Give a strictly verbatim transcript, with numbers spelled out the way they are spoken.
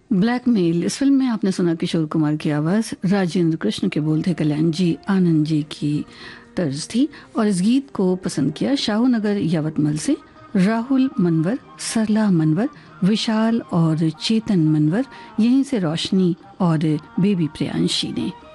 Blackmail, इस film में आपने सुना किशोर कुमार की आवाज़, राजेंद्र कृष्ण के बोल थे कल्याण जी, आनंद जी की तर्ज थी। और इस गीत को पसंद किया शाहूनगर यवतमल से राहुल मनवर, सरला मनवर, विशाल और चेतन मनवर, यहीं से रोशनी और बेबी प्रियांशी ने।